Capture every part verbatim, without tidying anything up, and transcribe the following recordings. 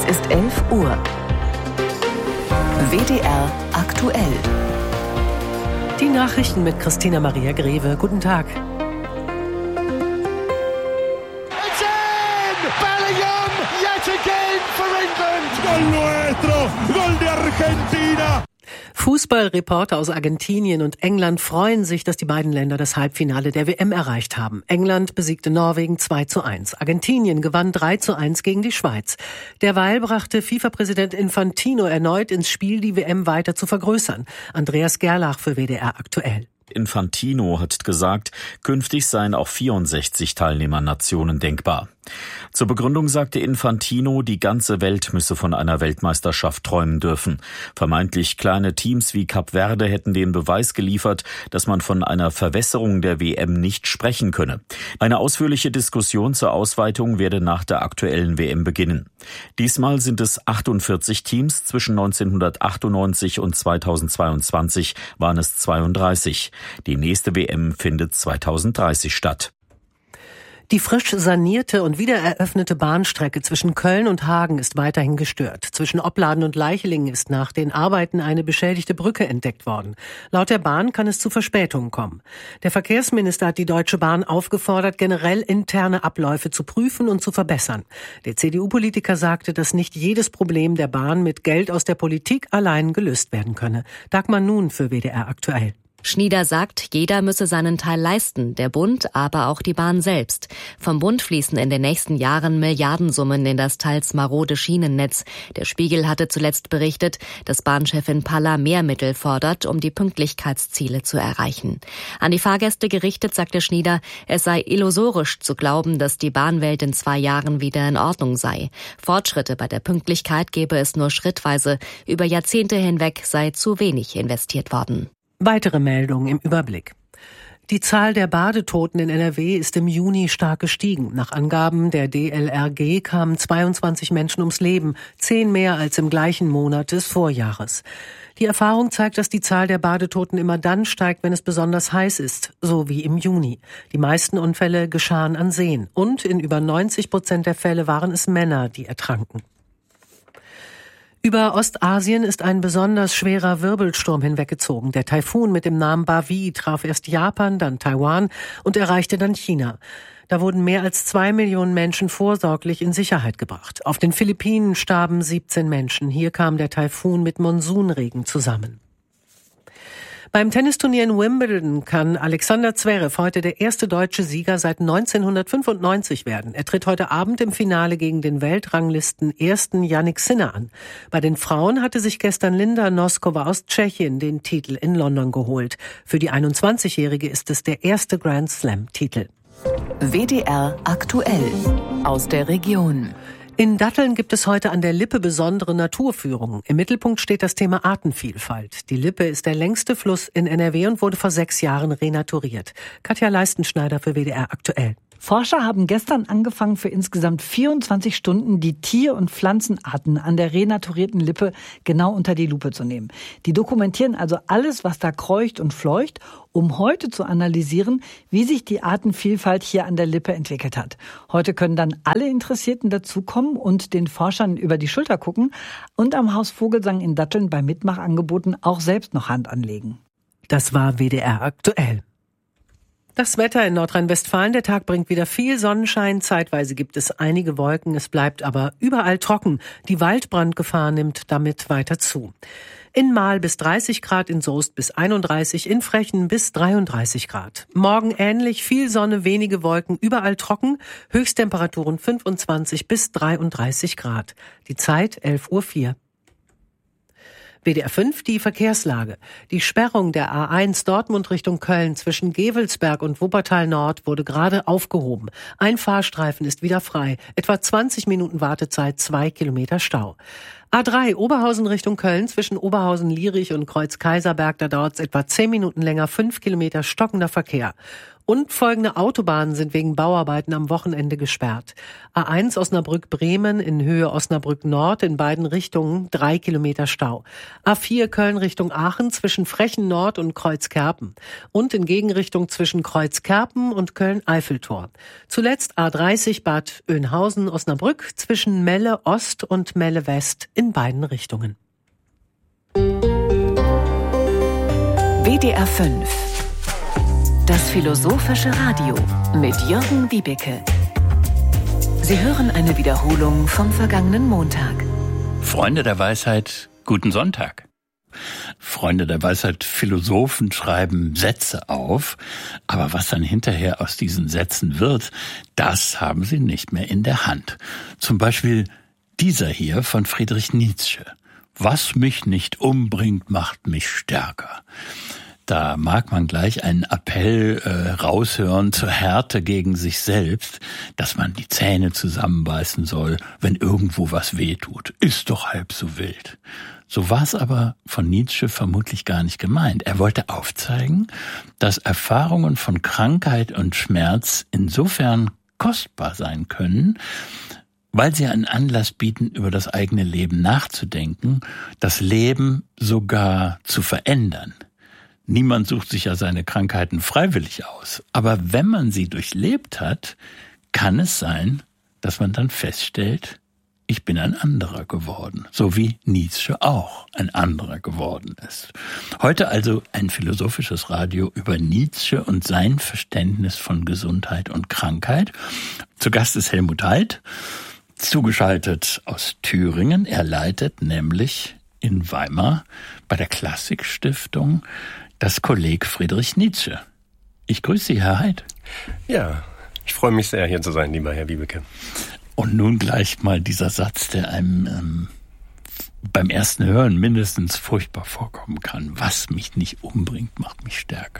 Es ist elf Uhr. W D R aktuell. Die Nachrichten mit Christina Maria Greve. Guten Tag. It's in! Bellingham yet again for England! Gol nuestro! Gol de Argentina! Fußballreporter aus Argentinien und England freuen sich, dass die beiden Länder das Halbfinale der W M erreicht haben. England besiegte Norwegen zwei zu eins. Argentinien gewann drei zu eins gegen die Schweiz. Derweil brachte FIFA-Präsident Infantino erneut ins Spiel, die W M weiter zu vergrößern. Andreas Gerlach für W D R aktuell. Infantino hat gesagt, künftig seien auch vierundsechzig Teilnehmernationen denkbar. Zur Begründung sagte Infantino, die ganze Welt müsse von einer Weltmeisterschaft träumen dürfen. Vermeintlich kleine Teams wie Kap Verde hätten den Beweis geliefert, dass man von einer Verwässerung der W M nicht sprechen könne. Eine ausführliche Diskussion zur Ausweitung werde nach der aktuellen W M beginnen. Diesmal sind es achtundvierzig Teams, zwischen neunzehnhundertachtundneunzig und zweitausendzweiundzwanzig waren es zweiunddreißig. Die nächste W M findet zweitausenddreißig statt. Die frisch sanierte und wiedereröffnete Bahnstrecke zwischen Köln und Hagen ist weiterhin gestört. Zwischen Opladen und Leichlingen ist nach den Arbeiten eine beschädigte Brücke entdeckt worden. Laut der Bahn kann es zu Verspätungen kommen. Der Verkehrsminister hat die Deutsche Bahn aufgefordert, generell interne Abläufe zu prüfen und zu verbessern. Der C D U-Politiker sagte, dass nicht jedes Problem der Bahn mit Geld aus der Politik allein gelöst werden könne. Dagmar Nun für W D R aktuell. Schnieder sagt, jeder müsse seinen Teil leisten, der Bund, aber auch die Bahn selbst. Vom Bund fließen in den nächsten Jahren Milliardensummen in das teils marode Schienennetz. Der Spiegel hatte zuletzt berichtet, dass Bahnchefin Palla mehr Mittel fordert, um die Pünktlichkeitsziele zu erreichen. An die Fahrgäste gerichtet sagte Schnieder, es sei illusorisch zu glauben, dass die Bahnwelt in zwei Jahren wieder in Ordnung sei. Fortschritte bei der Pünktlichkeit gebe es nur schrittweise. Über Jahrzehnte hinweg sei zu wenig investiert worden. Weitere Meldungen im Überblick. Die Zahl der Badetoten in N R W ist im Juni stark gestiegen. Nach Angaben der D L R G kamen zweiundzwanzig Menschen ums Leben, zehn mehr als im gleichen Monat des Vorjahres. Die Erfahrung zeigt, dass die Zahl der Badetoten immer dann steigt, wenn es besonders heiß ist, so wie im Juni. Die meisten Unfälle geschahen an Seen und in über neunzig Prozent der Fälle waren es Männer, die ertranken. Über Ostasien ist ein besonders schwerer Wirbelsturm hinweggezogen. Der Taifun mit dem Namen Bavi traf erst Japan, dann Taiwan und erreichte dann China. Da wurden mehr als zwei Millionen Menschen vorsorglich in Sicherheit gebracht. Auf den Philippinen starben siebzehn Menschen. Hier kam der Taifun mit Monsunregen zusammen. Beim Tennisturnier in Wimbledon kann Alexander Zverev heute der erste deutsche Sieger seit neunzehnhundertfünfundneunzig werden. Er tritt heute Abend im Finale gegen den Weltranglisten ersten Jannik Sinner an. Bei den Frauen hatte sich gestern Linda Noskova aus Tschechien den Titel in London geholt. Für die einundzwanzigjährige ist es der erste Grand Slam-Titel. W D R aktuell aus der Region. In Datteln gibt es heute an der Lippe besondere Naturführungen. Im Mittelpunkt steht das Thema Artenvielfalt. Die Lippe ist der längste Fluss in N R W und wurde vor sechs Jahren renaturiert. Katja Leistenschneider für W D R aktuell. Forscher haben gestern angefangen, für insgesamt vierundzwanzig Stunden die Tier- und Pflanzenarten an der renaturierten Lippe genau unter die Lupe zu nehmen. Die dokumentieren also alles, was da kreucht und fleucht, um heute zu analysieren, wie sich die Artenvielfalt hier an der Lippe entwickelt hat. Heute können dann alle Interessierten dazukommen und den Forschern über die Schulter gucken und am Haus Vogelsang in Datteln bei Mitmachangeboten auch selbst noch Hand anlegen. Das war W D R aktuell. Das Wetter in Nordrhein-Westfalen. Der Tag bringt wieder viel Sonnenschein. Zeitweise gibt es einige Wolken. Es bleibt aber überall trocken. Die Waldbrandgefahr nimmt damit weiter zu. In Mahl bis dreißig Grad, in Soest bis einunddreißig, in Frechen bis dreiunddreißig Grad. Morgen ähnlich, viel Sonne, wenige Wolken, überall trocken. Höchsttemperaturen fünfundzwanzig bis dreiunddreißig Grad. Die Zeit elf Uhr vier. W D R fünf, die Verkehrslage. Die Sperrung der A eins Dortmund Richtung Köln zwischen Gevelsberg und Wuppertal Nord wurde gerade aufgehoben. Ein Fahrstreifen ist wieder frei. Etwa zwanzig Minuten Wartezeit, zwei Kilometer Stau. A drei Oberhausen Richtung Köln zwischen Oberhausen-Lierich und Kreuz-Kaiserberg, da dauert es etwa zehn Minuten länger, fünf Kilometer stockender Verkehr. Und folgende Autobahnen sind wegen Bauarbeiten am Wochenende gesperrt. A eins Osnabrück-Bremen in Höhe Osnabrück-Nord in beiden Richtungen drei Kilometer Stau. A vier Köln Richtung Aachen zwischen Frechen-Nord und Kreuzkerpen. Und in Gegenrichtung zwischen Kreuzkerpen und Köln-Eiffeltor. Zuletzt A dreißig Bad Oeynhausen-Osnabrück zwischen Melle Ost und Melle West in beiden Richtungen. W D R fünf. Das philosophische Radio mit Jürgen Wiebeke. Sie hören eine Wiederholung vom vergangenen Montag. Freunde der Weisheit, guten Sonntag. Freunde der Weisheit, Philosophen schreiben Sätze auf, aber was dann hinterher aus diesen Sätzen wird, das haben sie nicht mehr in der Hand. Zum Beispiel dieser hier von Friedrich Nietzsche. Was mich nicht umbringt, macht mich stärker. Da mag man gleich einen Appell äh, raushören zur Härte gegen sich selbst, dass man die Zähne zusammenbeißen soll, wenn irgendwo was wehtut. Ist doch halb so wild. So war es aber von Nietzsche vermutlich gar nicht gemeint. Er wollte aufzeigen, dass Erfahrungen von Krankheit und Schmerz insofern kostbar sein können, weil sie einen Anlass bieten, über das eigene Leben nachzudenken, das Leben sogar zu verändern. Niemand sucht sich ja seine Krankheiten freiwillig aus. Aber wenn man sie durchlebt hat, kann es sein, dass man dann feststellt, ich bin ein anderer geworden. So wie Nietzsche auch ein anderer geworden ist. Heute also ein philosophisches Radio über Nietzsche und sein Verständnis von Gesundheit und Krankheit. Zu Gast ist Helmut Heid, zugeschaltet aus Thüringen. Er leitet nämlich in Weimar bei der Klassikstiftung das Kolleg Friedrich Nietzsche. Ich grüße Sie, Herr Heid. Ja, ich freue mich sehr, hier zu sein, lieber Herr Wiebeke. Und nun gleich mal dieser Satz, der einem ähm, beim ersten Hören mindestens furchtbar vorkommen kann. Was mich nicht umbringt, macht mich stärker.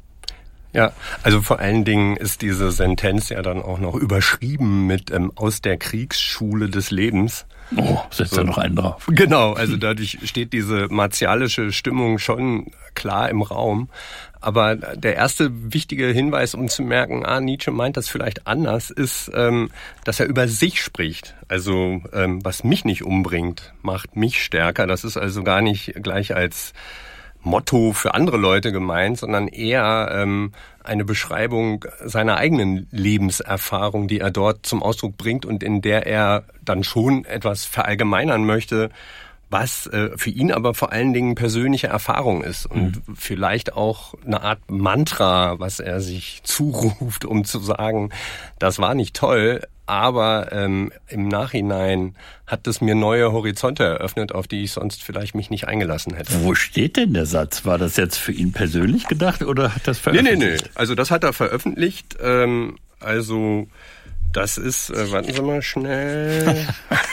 Ja, also vor allen Dingen ist diese Sentenz ja dann auch noch überschrieben mit ähm, aus der Kriegsschule des Lebens. Oh, setzt so. Da noch einen drauf. Genau, also dadurch steht diese martialische Stimmung schon klar im Raum. Aber der erste wichtige Hinweis, um zu merken, ah, Nietzsche meint das vielleicht anders, ist, ähm, dass er über sich spricht. Also ähm, was mich nicht umbringt, macht mich stärker. Das ist also gar nicht gleich als Motto für andere Leute gemeint, sondern eher ähm, eine Beschreibung seiner eigenen Lebenserfahrung, die er dort zum Ausdruck bringt und in der er dann schon etwas verallgemeinern möchte, was äh, für ihn aber vor allen Dingen persönliche Erfahrung ist und mhm. vielleicht auch eine Art Mantra, was er sich zuruft, um zu sagen, das war nicht toll, aber ähm, im Nachhinein hat es mir neue Horizonte eröffnet, auf die ich sonst vielleicht mich nicht eingelassen hätte. Wo steht denn der Satz? War das jetzt für ihn persönlich gedacht oder hat das veröffentlicht? Nee, nee, nee. Also das hat er veröffentlicht. Ähm, also das ist, äh, warten Sie mal schnell.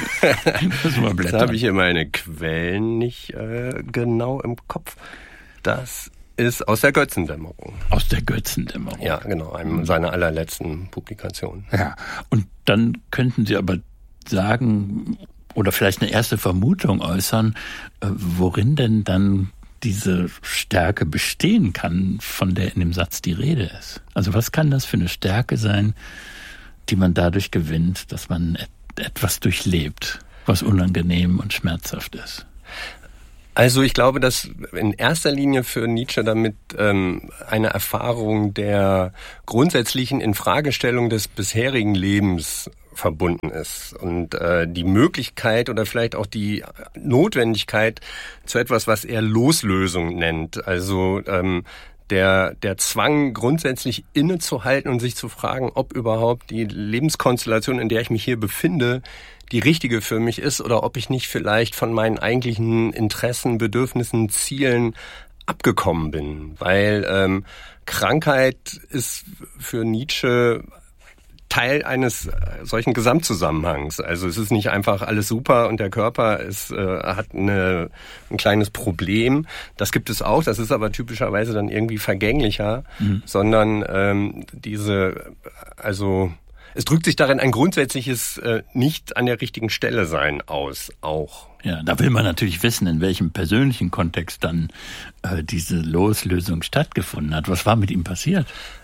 Jetzt habe ich hier meine Quellen nicht äh, genau im Kopf. Das ist aus der Götzendämmerung. Aus der Götzendämmerung. Ja, genau, einem seiner allerletzten Publikationen. Ja, und dann könnten Sie aber sagen, oder vielleicht eine erste Vermutung äußern, äh, worin denn dann diese Stärke bestehen kann, von der in dem Satz die Rede ist. Also was kann das für eine Stärke sein, die man dadurch gewinnt, dass man et- etwas durchlebt, was unangenehm und schmerzhaft ist? Also ich glaube, dass in erster Linie für Nietzsche damit ähm, eine Erfahrung der grundsätzlichen Infragestellung des bisherigen Lebens verbunden ist und äh, die Möglichkeit oder vielleicht auch die Notwendigkeit zu etwas, was er Loslösung nennt. Also ähm, der der Zwang, grundsätzlich innezuhalten und sich zu fragen, ob überhaupt die Lebenskonstellation, in der ich mich hier befinde, die richtige für mich ist oder ob ich nicht vielleicht von meinen eigentlichen Interessen, Bedürfnissen, Zielen abgekommen bin. Weil ähm, Krankheit ist für Nietzsche Teil eines solchen Gesamtzusammenhangs. Also es ist nicht einfach alles super und der Körper ist, äh, hat eine, ein kleines Problem. Das gibt es auch, das ist aber typischerweise dann irgendwie vergänglicher, mhm. sondern ähm, diese, also es drückt sich darin ein grundsätzliches äh, nicht an der richtigen Stelle sein aus, auch. Ja, da will man natürlich wissen, in welchem persönlichen Kontext dann äh, diese Loslösung stattgefunden hat. Was war mit ihm passiert?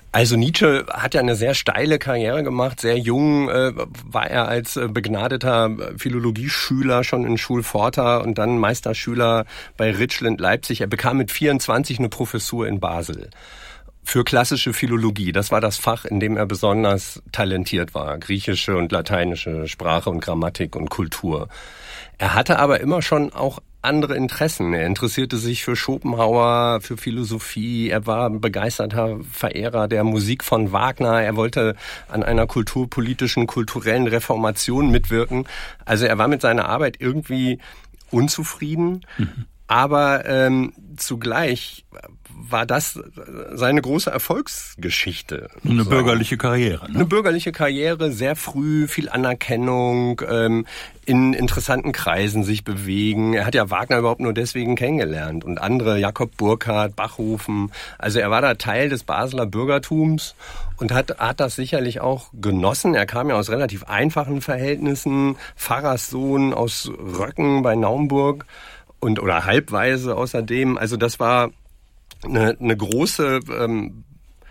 Also Nietzsche hat ja eine sehr steile Karriere gemacht. Sehr jung äh, war er als äh, begnadeter Philologieschüler schon in Schulpforta und dann Meisterschüler bei Ritschl Leipzig. Er bekam mit vierundzwanzig eine Professur in Basel für klassische Philologie. Das war das Fach, in dem er besonders talentiert war. Griechische und lateinische Sprache und Grammatik und Kultur. Er hatte aber immer schon auch andere Interessen. Er interessierte sich für Schopenhauer, für Philosophie. Er war ein begeisterter Verehrer der Musik von Wagner. Er wollte an einer kulturpolitischen, kulturellen Reformation mitwirken. Also er war mit seiner Arbeit irgendwie unzufrieden. Mhm. Aber ähm, zugleich war das seine große Erfolgsgeschichte. Eine so. bürgerliche Karriere. Ne? Eine bürgerliche Karriere, sehr früh, viel Anerkennung, ähm, in interessanten Kreisen sich bewegen. Er hat ja Wagner überhaupt nur deswegen kennengelernt und andere, Jakob Burckhardt, Bachhofen. Also er war da Teil des Basler Bürgertums und hat, hat das sicherlich auch genossen. Er kam ja aus relativ einfachen Verhältnissen, Pfarrerssohn aus Röcken bei Naumburg und oder halbweise außerdem. Also das war eine, eine große ähm,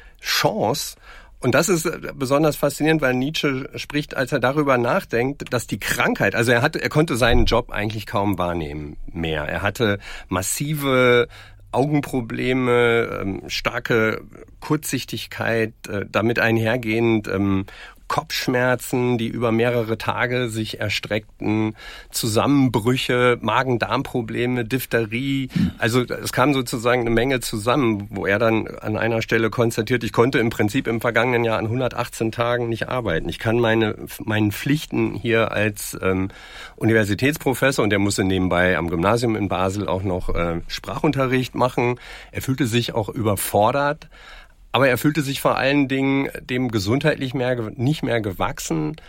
Chance. Und das ist besonders faszinierend, weil Nietzsche spricht, als er darüber nachdenkt, dass die Krankheit, also er hatte, er konnte seinen Job eigentlich kaum wahrnehmen mehr. Er hatte massive Augenprobleme, ähm, starke Kurzsichtigkeit, äh, damit einhergehend ähm, Kopfschmerzen, die über mehrere Tage sich erstreckten, Zusammenbrüche, Magen-Darm-Probleme, Diphtherie. Also es kam sozusagen eine Menge zusammen, wo er dann an einer Stelle konstatiert, ich konnte im Prinzip im vergangenen Jahr an hundertachtzehn Tagen nicht arbeiten. Ich kann meine meinen Pflichten hier als ähm, Universitätsprofessor, und der musste nebenbei am Gymnasium in Basel auch noch äh, Sprachunterricht machen. Er fühlte sich auch überfordert. Aber er fühlte sich vor allen Dingen dem gesundheitlich mehr, nicht mehr gewachsen.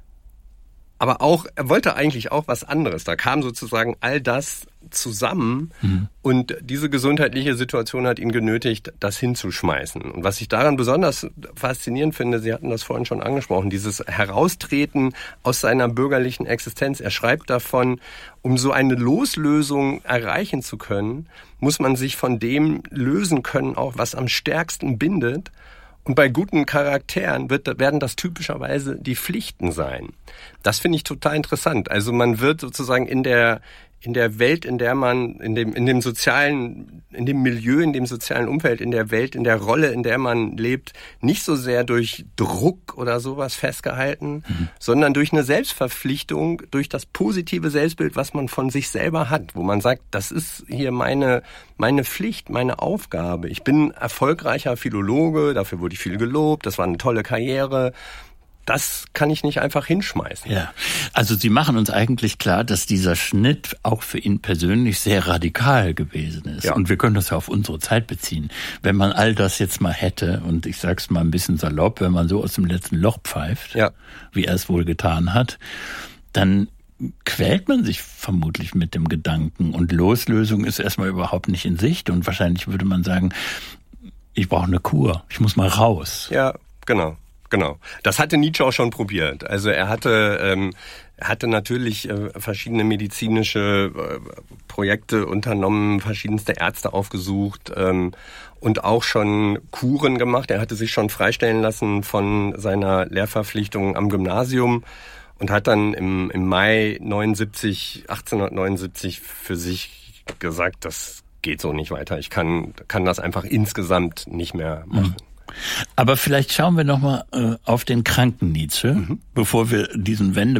Aber auch, er wollte eigentlich auch was anderes. Da kam sozusagen all das zusammen. Mhm. Und diese gesundheitliche Situation hat ihn genötigt, das hinzuschmeißen. Und was ich daran besonders faszinierend finde, Sie hatten das vorhin schon angesprochen, dieses Heraustreten aus seiner bürgerlichen Existenz. Er schreibt davon, um so eine Loslösung erreichen zu können, muss man sich von dem lösen können, auch was am stärksten bindet. Und bei guten Charakteren wird, werden das typischerweise die Pflichten sein. Das finde ich total interessant. Also man wird sozusagen in der in der Welt, in der man, in dem in dem sozialen, in dem Milieu, in dem sozialen Umfeld, in der Welt, in der Rolle, in der man lebt, nicht so sehr durch Druck oder sowas festgehalten, mhm. sondern durch eine Selbstverpflichtung, durch das positive Selbstbild, was man von sich selber hat, wo man sagt, das ist hier meine meine Pflicht, meine Aufgabe. Ich bin erfolgreicher Philologe, dafür wurde ich viel gelobt, das war eine tolle Karriere. Das kann ich nicht einfach hinschmeißen. Ja, also Sie machen uns eigentlich klar, dass dieser Schnitt auch für ihn persönlich sehr radikal gewesen ist. Ja. Und wir können das ja auf unsere Zeit beziehen. Wenn man all das jetzt mal hätte, und ich sag's mal ein bisschen salopp, wenn man so aus dem letzten Loch pfeift, ja. wie er es wohl getan hat, dann quält man sich vermutlich mit dem Gedanken. Und Loslösung ist erstmal überhaupt nicht in Sicht. Und wahrscheinlich würde man sagen, ich brauche eine Kur, ich muss mal raus. Ja, genau. Genau. Das hatte Nietzsche auch schon probiert. Also er hatte, ähm, er hatte natürlich äh, verschiedene medizinische äh, Projekte unternommen, verschiedenste Ärzte aufgesucht ähm, und auch schon Kuren gemacht. Er hatte sich schon freistellen lassen von seiner Lehrverpflichtung am Gymnasium und hat dann im, im Mai neunundsiebzig, achtzehnhundertneunundsiebzig für sich gesagt, das geht so nicht weiter. Ich kann, kann das einfach insgesamt nicht mehr machen. Mhm. Aber vielleicht schauen wir noch mal äh, auf den kranken Nietzsche, mhm. bevor wir diesen Wende